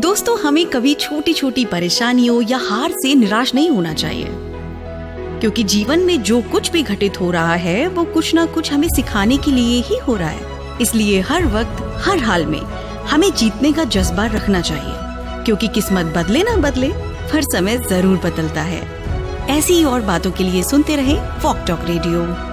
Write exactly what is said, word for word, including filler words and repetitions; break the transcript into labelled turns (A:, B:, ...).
A: दोस्तों, हमें कभी छोटी छोटी परेशानियों या हार से निराश नहीं होना चाहिए, क्योंकि जीवन में जो कुछ भी घटित हो रहा है वो कुछ ना कुछ हमें सिखाने के लिए ही हो रहा है। इसलिए हर वक्त हर हाल में हमें जीतने का जज्बा रखना चाहिए, क्योंकि किस्मत बदले ना बदले पर समय जरूर बदलता है। ऐसी और बातों के लिए सुनते रहें वॉक टॉक रेडियो।